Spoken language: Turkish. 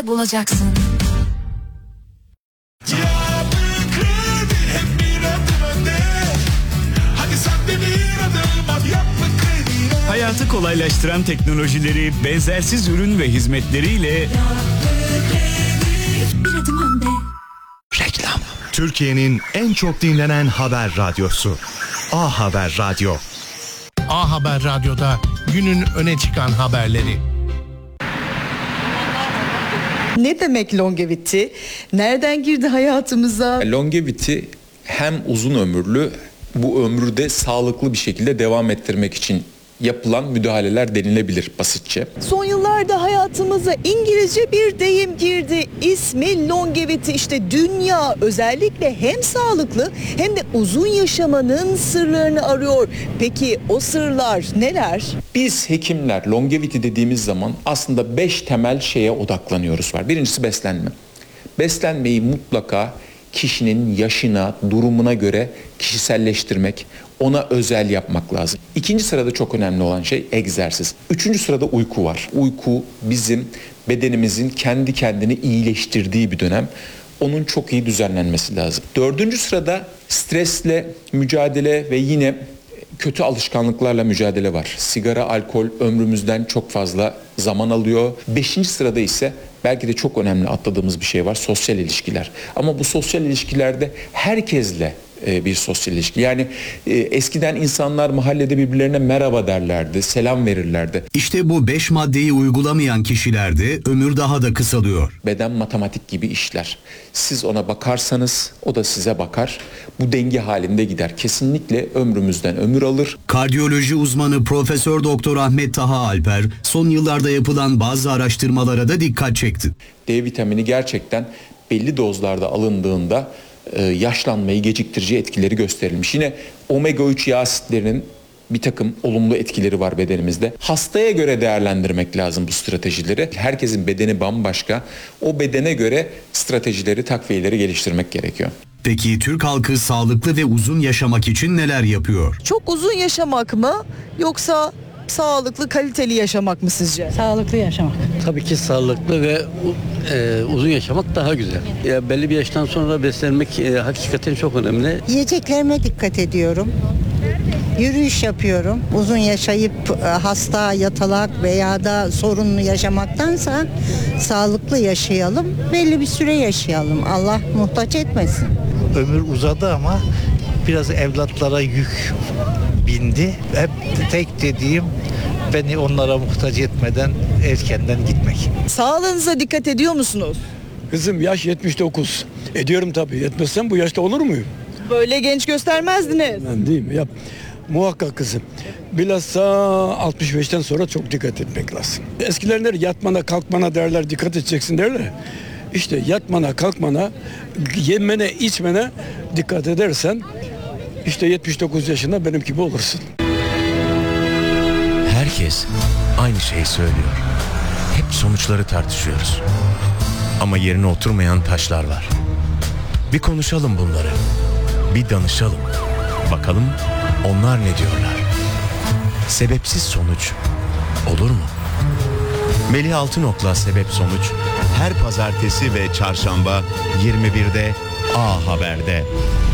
bulacaksın. Hayatı kolaylaştıran teknolojileri, benzersiz ürün ve hizmetleriyle Bir adım önde. Reklam. Türkiye'nin en çok dinlenen haber radyosu. A Haber Radyo. A Haber Radyo'da günün öne çıkan haberleri. Ne demek longevity? Nereden girdi hayatımıza? Longevity hem uzun ömürlü, bu ömrü de sağlıklı bir şekilde devam ettirmek için yapılan müdahaleler denilebilir basitçe. Son yıllarda hayatımıza İngilizce bir deyim girdi. İsmi longevity. İşte dünya özellikle hem sağlıklı hem de uzun yaşamanın sırlarını arıyor. Peki o sırlar neler? Biz hekimler longevity dediğimiz zaman aslında 5 temel şeye odaklanıyoruz var. Birincisi beslenme. Beslenmeyi mutlaka kişinin yaşına, durumuna göre kişiselleştirmek, ona özel yapmak lazım. İkinci sırada çok önemli olan şey egzersiz. Üçüncü sırada uyku var. Uyku bizim bedenimizin kendi kendini iyileştirdiği bir dönem. Onun çok iyi düzenlenmesi lazım. Dördüncü sırada stresle mücadele ve yine kötü alışkanlıklarla mücadele var. Sigara, alkol ömrümüzden çok fazla zaman alıyor. Beşinci sırada ise belki de çok önemli atladığımız bir şey var. Sosyal ilişkiler. Ama bu sosyal ilişkilerde herkesle bir sosyal ilişki. Yani eskiden insanlar mahallede birbirlerine merhaba derlerdi, selam verirlerdi. İşte bu 5 maddeyi uygulamayan kişilerde ömür daha da kısalıyor. Beden matematik gibi işler. Siz ona bakarsanız o da size bakar. Bu denge halinde gider. Kesinlikle ömrümüzden ömür alır. Kardiyoloji uzmanı Profesör Doktor Ahmet Taha Alper son yıllarda yapılan bazı araştırmalara da dikkat çekti. D vitamini gerçekten belli dozlarda alındığında yaşlanmayı geciktirici etkileri gösterilmiş. Yine omega 3 yağ asitlerinin bir takım olumlu etkileri var bedenimizde. Hastaya göre değerlendirmek lazım bu stratejileri. Herkesin bedeni bambaşka. O bedene göre stratejileri, takviyeleri geliştirmek gerekiyor. Peki Türk halkı sağlıklı ve uzun yaşamak için neler yapıyor? Çok uzun yaşamak mı yoksa sağlıklı, kaliteli yaşamak mı sizce? Sağlıklı yaşamak. Tabii ki sağlıklı ve uzun yaşamak daha güzel. Ya belli bir yaştan sonra beslenmek hakikaten çok önemli. Yiyeceklerime dikkat ediyorum. Yürüyüş yapıyorum. Uzun yaşayıp hasta, yatalak veya da sorunlu yaşamaktansa sağlıklı yaşayalım. Belli bir süre yaşayalım. Allah muhtaç etmesin. Ömür uzadı ama biraz evlatlara yük bindi. Hep tek dediğim beni onlara muhtaç etmeden erkenden gitmek. Sağlığınıza dikkat ediyor musunuz? Kızım yaş 79. Ediyorum tabii. Etmezsem bu yaşta olur muyum? Böyle genç göstermezdiniz. Ben değil mi? Yap. Muhakkak kızım. Bilhassa 65'ten sonra çok dikkat etmek lazım. Eskiler yatmana kalkmana derler, dikkat edeceksin derler. İşte yatmana kalkmana, yemene içmene dikkat edersen işte 79 yaşında benim gibi olursun. Herkes aynı şeyi söylüyor. Hep sonuçları tartışıyoruz. Ama yerine oturmayan taşlar var. Bir konuşalım bunları. Bir danışalım. Bakalım onlar ne diyorlar? Sebepsiz sonuç olur mu? Melih Altınok'la Sebep Sonuç her pazartesi ve çarşamba 21'de A Haber'de.